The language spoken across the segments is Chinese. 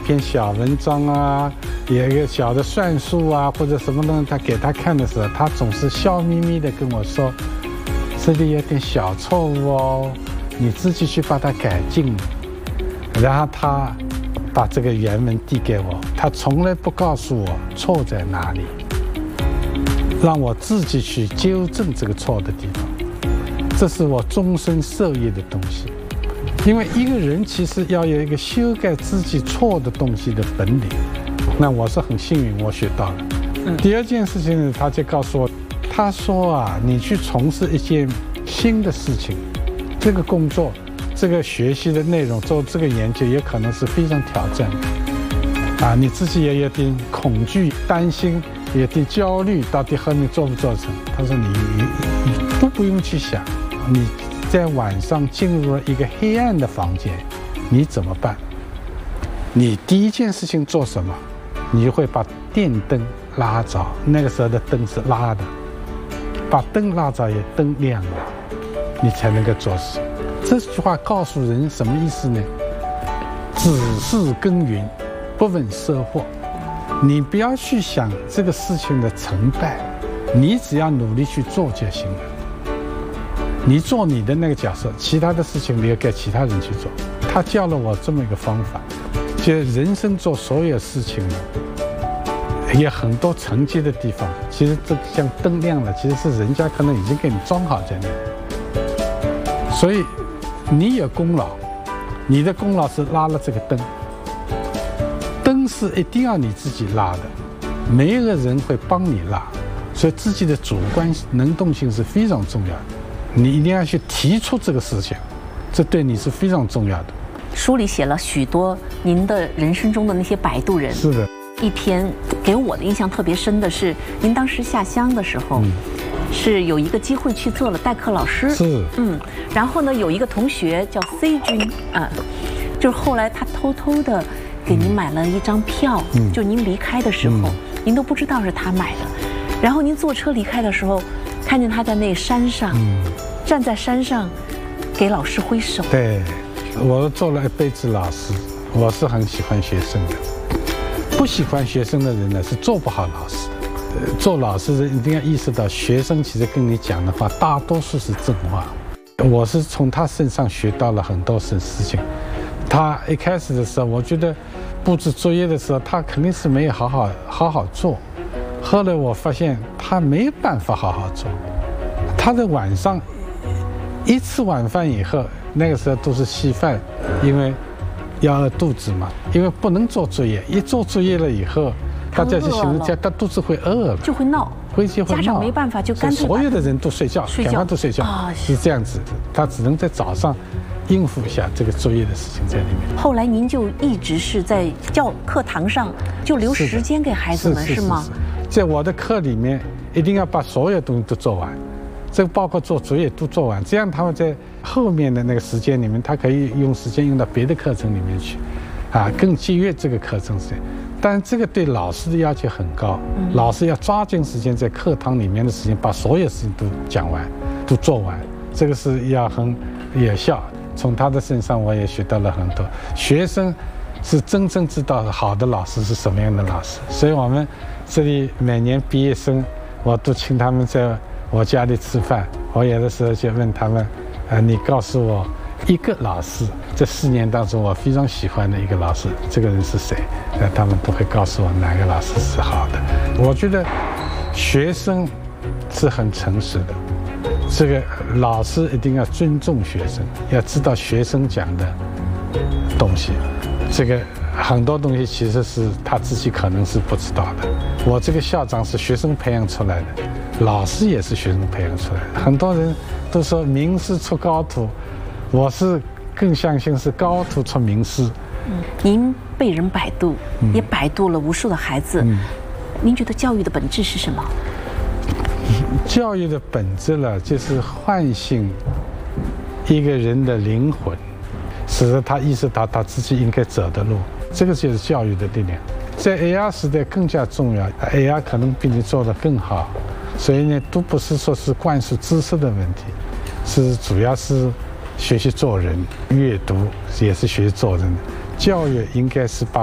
篇小文章啊，有一个小的算术啊，或者什么东西，他给他看的时候，他总是笑眯眯的跟我说：“这里有点小错误哦，你自己去把它改进。”然后他把这个原文递给我，他从来不告诉我错在哪里，让我自己去纠正这个错的地方。这是我终身受益的东西。因为一个人其实要有一个修改自己错的东西的本领，那我是很幸运，我学到了。第二件事情呢，他就告诉我，他说啊，你去从事一件新的事情，这个工作，这个学习的内容，做这个研究，也可能是非常挑战的啊，你自己也有点恐惧、担心，有点焦虑，到底后面做不做成？他说你都不用去想，你在晚上进入了一个黑暗的房间，你怎么办？你第一件事情做什么？你会把电灯拉着，那个时候的灯是拉的，把灯拉着也灯亮了，你才能够做事。这句话告诉人什么意思呢？只是耕耘，不问收获。你不要去想这个事情的成败，你只要努力去做就行了。你做你的那个角色，其他的事情你要给其他人去做。他教了我这么一个方法，就人生做所有事情呢，有很多成绩的地方，其实这像灯亮了，其实是人家可能已经给你装好在那。所以你有功劳，你的功劳是拉了这个灯，灯是一定要你自己拉的，没有人会帮你拉，所以自己的主观能动性是非常重要的。你一定要去提出这个事情，这对你是非常重要的。 书里写了许多您的人生中的那些摆渡人。 是的。 一篇给我的印象特别深的是，您当时下乡的时候，是有一个机会去做了代课老师。 是。 然后呢，有一个同学叫 C 君啊，就是后来他偷偷的给您买了一张票，就您离开的时候，您都不知道是他买的。然后您坐车离开的时候，看见他在那山上，站在山上，给老师挥手。 对，我做了一辈子老师，我是很喜欢学生的。不喜欢学生的人呢，是做不好老师的。做老师的一定要意识到，学生其实跟你讲的话，大多数是真话。我是从他身上学到了很多事情。他一开始的时候，我觉得布置作业的时候，他肯定是没有好好做。后来我发现他没有办法好好做。他在晚上一吃晚饭以后，那个时候都是稀饭，因为要饿肚子嘛，因为不能做作业，一做作业了以后，大家就形容他肚子会饿了， 就会闹，家长没办法，就干脆所有的人都睡觉，赶快都睡觉，是这样子的。他只能在早上应付一下这个作业的事情在里面。 后来您就一直是在课堂上就留时间给孩子们，是吗？ 在我的课里面，一定要把所有东西都做完，这个包括做作业都做完，这样他们在后面的那个时间里面，他可以用时间用到别的课程里面去，更节约这个课程时间。但这个对老师的要求很高，老师要抓紧时间在课堂里面的时间，把所有事情都讲完，都做完，这个是要很有效。从他的身上我也学到了很多。学生是真正知道好的老师是什么样的老师，所以我们这里每年毕业生，我都请他们在我家里吃饭。我有的时候就问他们，你告诉我一个老师，这4年当中我非常喜欢的一个老师，这个人是谁？他们都会告诉我哪个老师是好的。我觉得学生是很诚实的，这个老师一定要尊重学生，要知道学生讲的东西。这个很多东西其实是他自己可能是不知道的。我这个校长是学生培养出来的，老师也是学生培养出来的。很多人都说名师出高徒，我是更相信是高徒出名师。 您被人摆渡，也摆渡了无数的孩子。您觉得教育的本质是什么？ 教育的本质呢，就是唤醒一个人的灵魂，使得他意识到他自己应该走的路，这个就是教育的力量。在 AR 时代更加重要 ，AR 可能比你做得更好，所以呢，都不是说是灌输知识的问题，是主要是学习做人，阅读也是学习做人。教育应该是把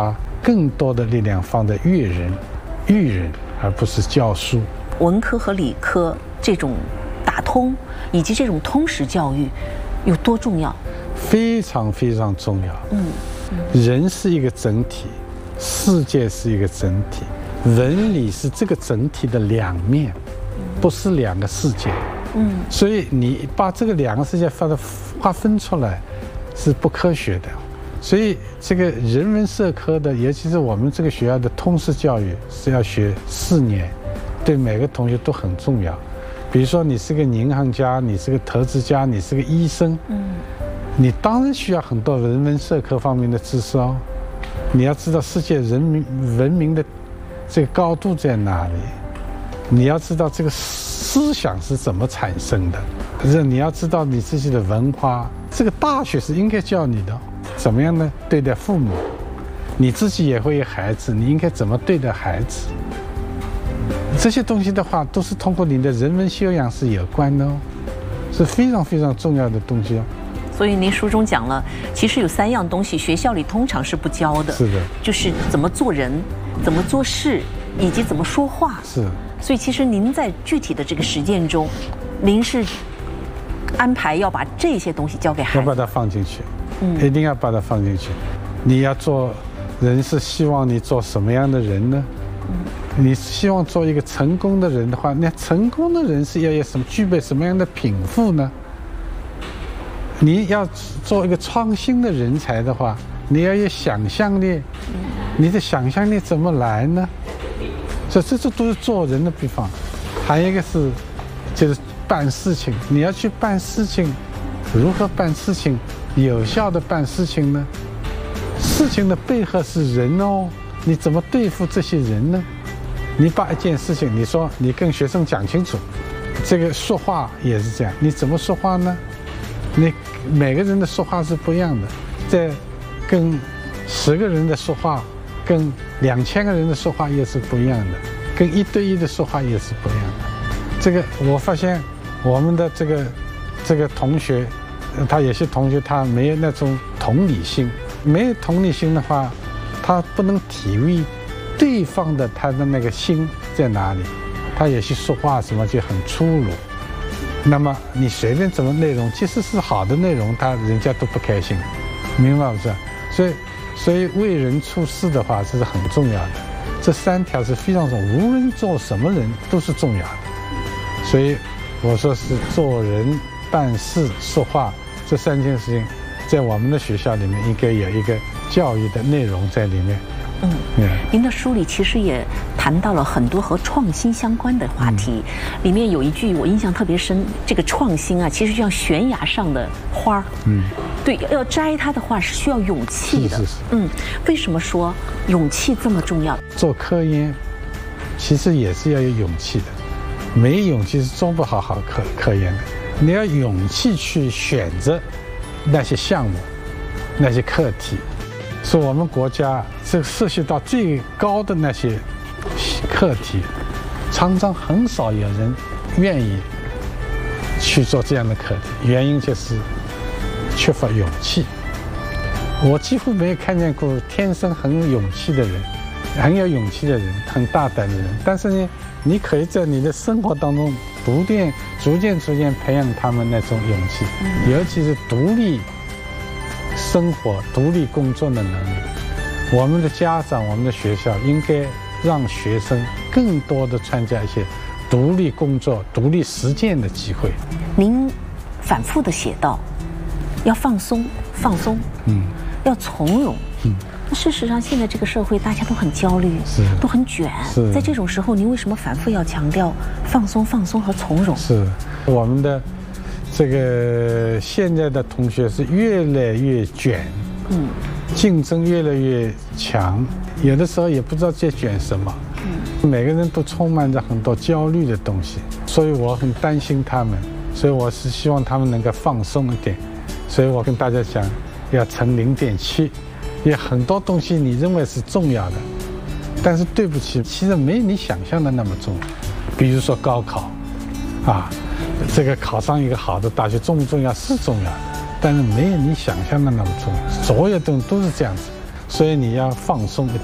更多的力量放在育人，而不是教书。 文科和理科这种打通，以及这种通识教育有多重要？ 非常非常重要。人是一个整体，世界是一个整体，文理是这个整体的两面，不是两个世界。所以你把这个两个世界划分出来是不科学的。所以这个人文社科的，尤其是我们这个学校的通识教育是要学4年，对每个同学都很重要。比如说你是个银行家，你是个投资家，你是个医生，你当然需要很多人文社科方面的知识哦。你要知道世界文明的这个高度在哪里，你要知道这个思想是怎么产生的，你要知道你自己的文化。这个大学是应该教你的，怎么样呢？对待父母，你自己也会有孩子，你应该怎么对待孩子？这些东西的话，都是通过你的人文修养是有关的哦，是非常非常重要的东西哦。 所以您书中讲了，其实有3样东西学校里通常是不教的， 是的， 就是怎么做人，怎么做事，以及怎么说话。 是。 所以其实您在具体的这个实践中，您是安排要把这些东西交给孩子， 要把它放进去，一定要把它放进去。你要做人，是希望你做什么样的人呢？你希望做一个成功的人的话，那成功的人是要有具备什么样的禀赋呢？你要做一个创新的人才的话，你要有想象力，你的想象力怎么来呢？这都是做人的地方。还有一个是，就是办事情，你要去办事情，如何办事情，有效的办事情呢？事情的背后是人哦，你怎么对付这些人呢？你把一件事情，你说你跟学生讲清楚，这个说话也是这样，你怎么说话呢？你每个人的说话是不一样的，在跟10个人的说话，跟2000个人的说话也是不一样的，跟1对1的说话也是不一样的。这个我发现我们的这个同学，他有些同学他没有那种同理心，没有同理心的话，他不能体会对方的他的那个心在哪里，他有些说话什么就很粗鲁。那么你随便怎么内容，即使是好的内容，人家都不开心，明白不是？所以为人处事的话，这是很重要的。这3条是非常重要，无论做什么人都是重要的。所以我说是做人、办事、说话这3件事情，在我们的学校里面应该有一个教育的内容在里面。 您的书里其实也谈到了很多和创新相关的话题，里面有一句我印象特别深，这个创新啊，其实就像悬崖上的花儿，对，要摘它的话是需要勇气的。为什么说勇气这么重要？ 做科研其实也是要有勇气的，没有勇气是做不好科研的。你要勇气去选择那些项目、那些课题。是我们国家这涉及到最高的那些课题，常常很少有人愿意去做这样的课题，原因就是缺乏勇气。我几乎没有看见过天生很有勇气的人，很有勇气的人，很大胆的人。但是呢，你可以在你的生活当中逐渐培养他们那种勇气，尤其是独立生活、独立工作的能力。我们的家长、我们的学校应该让学生更多的参加一些独立工作、独立实践的机会。 您反复的写到，要放松，要从容。那事实上，现在这个社会大家都很焦虑，都很卷。在这种时候，您为什么反复要强调放松和从容？是我们的这个现在的同学是越来越卷，竞争越来越强，有的时候也不知道在卷什么，每个人都充满着很多焦虑的东西，所以我很担心他们，所以我是希望他们能够放松一点，所以我跟大家讲，要乘0.7，有很多东西你认为是重要的，但是对不起，其实没你想象的那么重要。比如说高考，这个考上一个好的大学重不重要？是重要的，但是没有你想象的那么重要。所有东西都是这样子，所以你要放松一点。